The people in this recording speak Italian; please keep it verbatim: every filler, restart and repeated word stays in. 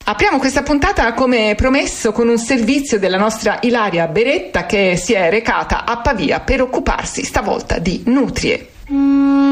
Apriamo questa puntata come promesso con un servizio della nostra Ilaria Beretta che si è recata a Pavia per occuparsi stavolta di nutrie.